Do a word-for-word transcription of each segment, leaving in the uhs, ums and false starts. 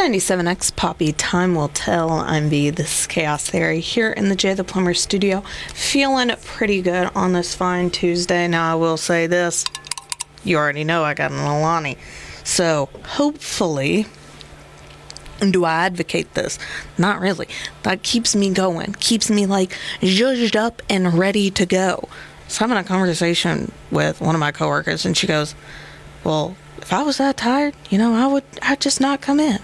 ninety-seven X Poppy, time will tell. I'm V. This is Chaos Theory here in the Jay the Plumber studio. Feeling pretty good on this fine Tuesday. Now, I will say this. You already know I got an Alani. So, hopefully, do I advocate this? Not really. That keeps me going. Keeps me, like, zhuzhed up and ready to go. I was having a conversation with one of my coworkers, and she goes, well, if I was that tired, you know, I would, I'd just not come in.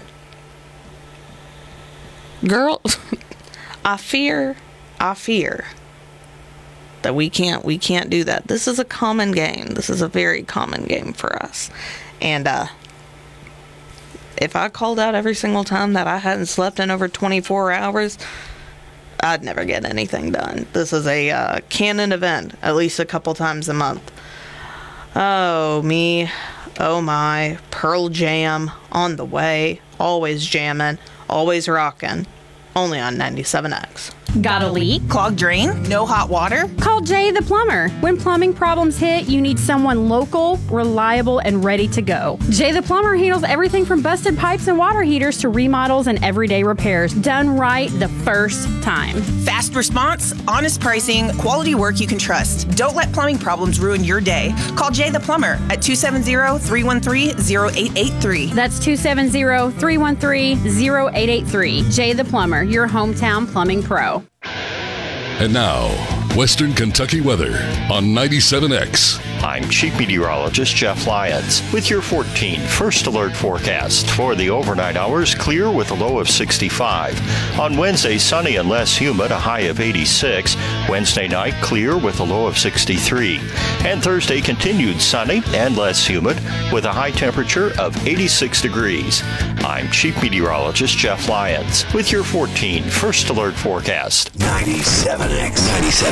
Girl, I fear, I fear that we can't, we can't do that. This is a common game. This is a very common game for us. And, uh, if I called out every single time that I hadn't slept in over twenty-four hours, I'd never get anything done. This is a, uh, canon event, at least a couple times a month. Oh, me. Oh, my. Pearl Jam on the way. Always jamming. Always rocking. Only on ninety-seven X. Got a leak? Clogged drain? No hot water? Call Jay the Plumber. When plumbing problems hit, you need someone local, reliable, and ready to go. Jay the Plumber handles everything from busted pipes and water heaters to remodels and everyday repairs. Done right the first time. Fast response, honest pricing, quality work you can trust. Don't let plumbing problems ruin your day. Call Jay the Plumber at two seven zero, three one three, zero eight eight three. That's two seven zero, three one three, zero eight eight three. Jay the Plumber, your hometown plumbing pro. And now, Western Kentucky weather on ninety-seven X. I'm Chief Meteorologist Jeff Lyons with your fourteen First Alert forecast. For the overnight hours, clear with a low of sixty-five. On Wednesday, sunny and less humid, a high of eighty-six. Wednesday night, clear with a low of sixty-three. And Thursday, continued sunny and less humid with a high temperature of eighty-six degrees. I'm Chief Meteorologist Jeff Lyons with your fourteen First Alert forecast. ninety-seven X. ninety-seven